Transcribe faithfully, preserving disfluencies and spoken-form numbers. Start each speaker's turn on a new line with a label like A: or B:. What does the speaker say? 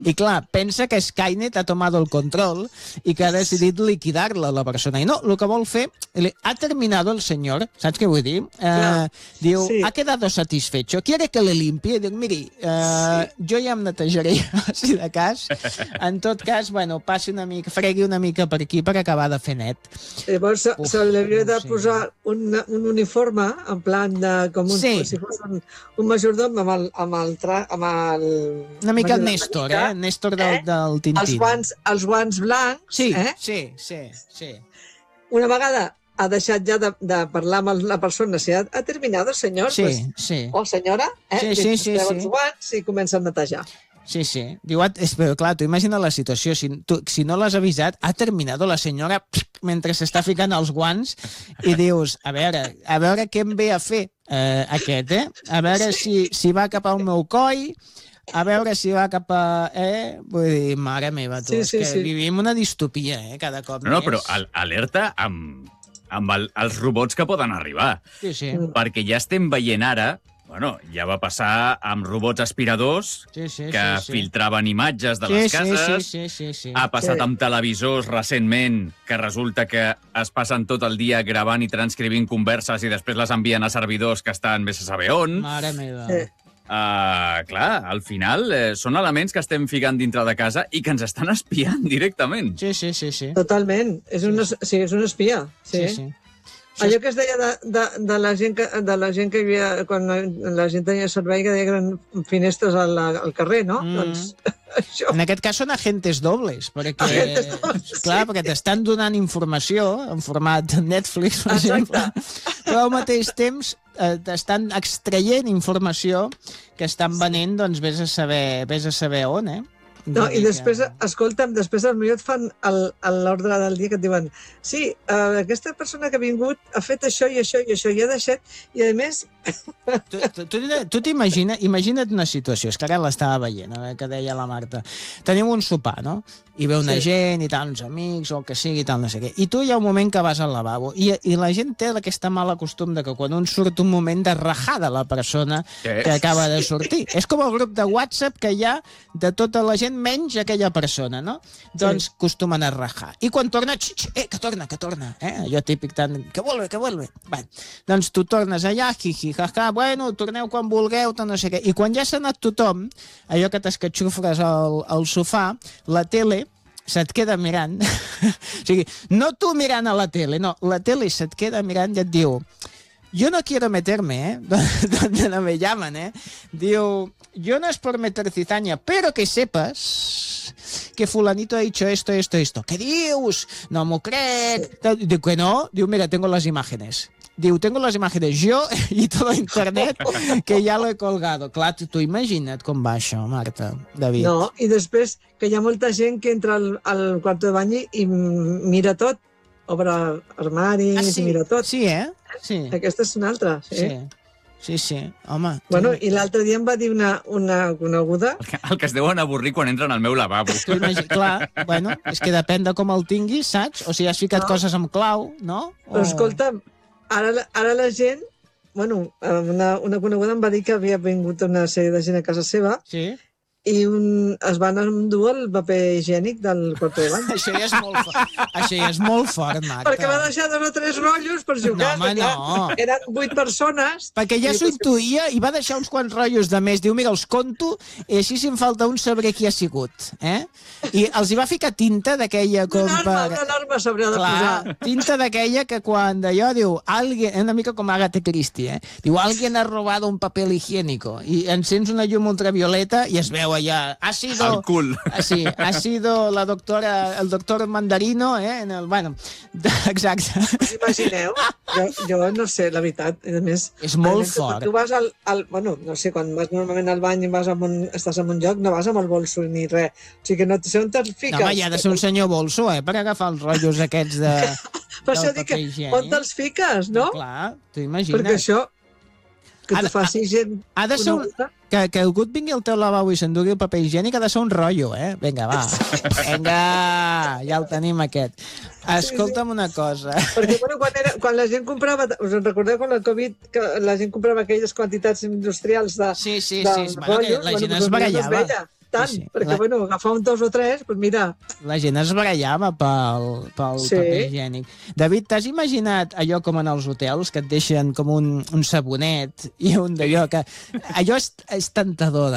A: I clar, pensa que Skynet ha tomado el control i que ha decidit liquidar-la, la persona. I no, el que vol fer... Ha terminado el senyor, saps què vull dir? Eh, diu, sí. Ha quedado satisfecho. ¿Quiere que le limpie? Diu, miri, eh, sí. jo ja em netejaré, si de cas. En tot cas, bueno, passi una mica, fregui una mica per aquí per acabar de fer net.
B: Llavors Uf, se li hauria de posar un, un uniforme, en plan de... com un,
A: sí.
B: si fos un, un majordom amb el... Amb el, tra, amb el
A: una mica el Néstor, mica, eh? Néstor del, eh? del Tintín.
B: Els guants, els guants blancs,
A: sí,
B: eh?
A: Sí, sí, sí.
B: Una vegada ha deixat ja de, de parlar amb la persona, si ha, ha terminat el senyor,
A: sí,
B: pues,
A: sí.
B: o senyora, eh?
A: Sí, sí, sí,
B: els
A: sí.
B: guants i comença a netejar.
A: Sí, sí. Diu, però clar, tu imagina la situació. Si, tu, si no l'has avisat, ha terminat la senyora mentre s'està ficant els guants i dius, a veure, a veure què em ve a fer eh, aquest, eh? A veure si, si va cap al meu coll, a veure si va cap a... Eh? Vull dir, mare meva, tu, sí, sí, és que sí. Vivim una distopia, eh? Cada cop
C: no, no,
A: més.
C: Però al alerta amb, amb el, els robots que poden arribar.
A: Sí, sí.
C: Perquè ja estem veient ara... Bueno, ja va passar amb robots aspiradors
A: sí, sí,
C: que
A: sí, sí.
C: filtraven imatges de
A: sí,
C: les cases.
A: Sí, sí, sí, sí, sí.
C: Ha passat
B: sí.
C: amb televisors recentment, que resulta que es passen tot el dia gravant i transcrivint converses i després les envien a servidors que estan vés a saber on.
A: Mare meva.
B: Sí.
C: Uh, clar, al final eh, són elements que estem ficant dintre de casa i que ens estan espiant directament.
A: Sí, sí, sí. sí.
B: Totalment. És una, sí, és un espia. Sí, sí. sí. Allò que es deia de, de, de, la gent que, de la gent que hi havia, quan la gent tenia servei, que deia que eren finestres al, al carrer, no? Mm. Doncs, això...
A: En aquest cas són agentes dobles, perquè,
B: agentes dobles,
A: clar,
B: sí.
A: perquè t'estan donant informació en format Netflix, per
B: Exacte.
A: exemple, però al mateix temps eh, t'estan extraient informació que estan venent, doncs vés a saber, vés a saber on, eh?
B: No, i després, escolta'm, després potser et fan l'ordre del dia que et diuen sí, uh, aquesta persona que ha vingut ha fet això i això i això i ha deixat, i a més...
A: Tu, tu, tu, tu t'imagina, imagina't una situació, és que ara l'estava veient, eh, que deia la Marta. Tenim un sopar, no? I ve una sí. gent i tal, uns amics o el que sigui i tal, no sé què. I tu hi ha un moment que vas al lavabo i, i la gent té aquesta mala costum de que quan un surt un moment de rajada la persona que acaba de sortir. És com el grup de WhatsApp que hi ha de tota la gent menys aquella persona, no? Doncs sí. Costumen a rajar. I quan torna, xix, eh, que torna, que torna. Eh? Allò típic tant, que vuelve, que vuelve. Bé, doncs tu tornes allà, jiji, jaja, bueno, torneu quan vulgueu, no sé què. I quan ja s'ha anat tothom, allò que t'escatxufres al, al sofà, la tele se't queda mirant. O sigui, no tu mirant a la tele, no, la tele se't queda mirant i et diu yo no quiero meterme, ¿eh? Donde no me llaman, ¿eh? Diu, yo no es por meter cizaña, pero que sepas que fulanito ha dicho esto, esto, esto. ¿Qué dius? No m'ho crec. Diu que no. Diu, mira, tengo las imágenes. Diu, tengo las imágenes yo y todo internet que ya lo he colgado. Clar, tu, tu imagina't com va això, Marta, David.
B: No, i després que hi ha molta gent que entra al, al quarto de bany i mira tot, obre armaris, ah, sí? Mira tot.
A: Sí, eh? Sí.
B: Aquesta és una altra, sí.
A: Sí, sí, sí. Home...
B: Bueno, i l'altre dia em va dir una, una coneguda...
C: El que, el que es deuen avorrir quan entren al meu lavabo.
A: Tu imagina, clar, bueno, és que depèn de com el tinguis, saps? O si has ficat no. coses amb clau, no? O...
B: Però escolta'm, ara, ara la gent... Bueno, una, una coneguda em va dir que havia vingut una sèrie de gent a casa seva
A: sí.
B: i un, es van endur el paper higiènic del quarto de bany.
A: Això ja és molt fort, això ja és molt fort, Marta.
B: Perquè va deixar dos o tres rotllos per jugar.
A: No, home, no.
B: Eren vuit persones.
A: Perquè ja s'ho intuïa i va deixar uns quants rotllos de més. Diu, mira, els conto i així si em falta un sabré qui ha sigut. Eh? I els hi va ficar tinta d'aquella com
B: una
A: per...
B: Una norma s'hauria de
A: Clar,
B: posar.
A: Tinta d'aquella que quan d'allò diu, alguien, una mica com Agatha Christie, eh? Diu, alguien ha robado un papel higiénico. I encens una llum ultravioleta i es veu allà, ha sido...
C: El cul.
A: Sí, ha sido la doctora, el doctor Mandarino, eh? En el, bueno, exacte.
B: Us imagineu? Jo, jo no sé, la veritat. A més,
A: és molt
B: més,
A: fort.
B: Tu vas al, al... Bueno, no sé, quan vas normalment al bany i vas amb un, estàs en un lloc, no vas amb el bolso ni res. O sigui que no sé on te'l fiques.
A: No, home, hi ha de ser un senyor bolso, eh? Per agafar els rotllos aquests de...
B: Per això dic que on te'ls fiques, no?
A: no clar, t'ho imagines.
B: Perquè això... Que
A: ha,
B: te faci gent...
A: Ha de ser un, que, que algú et vingui al teu lavabo i s'endugui el paper higiènic ha de ser un rotllo, eh? Vinga, va. Vinga, ja el tenim aquest. Escolta'm una cosa.
B: Perquè, bueno, quan, era, quan la gent comprava... Us en recordeu quan la Covid, que la gent comprava aquelles quantitats industrials de
A: Sí, sí,
B: de
A: sí. Bueno,
B: rotllos,
A: la gent
B: bueno,
A: es barallava.
B: tant,
A: Sí, sí.
B: perquè,
A: La-
B: bueno, agafar un dos o tres, doncs mira,
A: La gent es barallava pel, pel
B: Sí.
A: paper higiènic. David, t'has imaginat allò com en els hotels, que et deixen com un, un sabonet i un d'allò que... Allò és, és tentador,